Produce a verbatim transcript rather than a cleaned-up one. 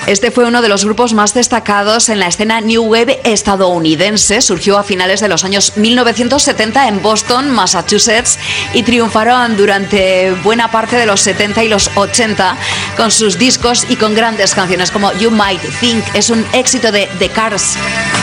Este fue uno de los grupos más destacados en la escena New Wave estadounidense. Surgió a finales de los años mil novecientos setenta en Boston, Massachusetts, y triunfaron durante buena parte de los setenta y los ochenta con sus discos y con grandes canciones como You Might Think. Es un éxito de The Cars.